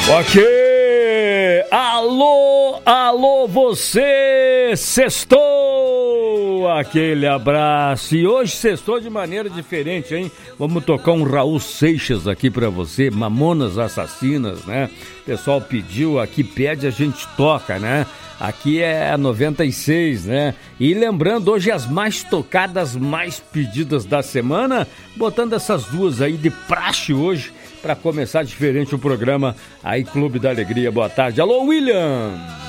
Ok! Alô, você! Sextou! Aquele abraço! E hoje sextou de maneira diferente, hein? Vamos tocar um Raul Seixas aqui pra você, Mamonas Assassinas, né? O pessoal pediu, aqui pede, a gente toca, né? Aqui é a 96, né? E lembrando, hoje as mais tocadas, mais pedidas da semana, botando essas duas aí de praxe hoje, para começar diferente o programa aí, Clube da Alegria. Boa tarde. Alô, William!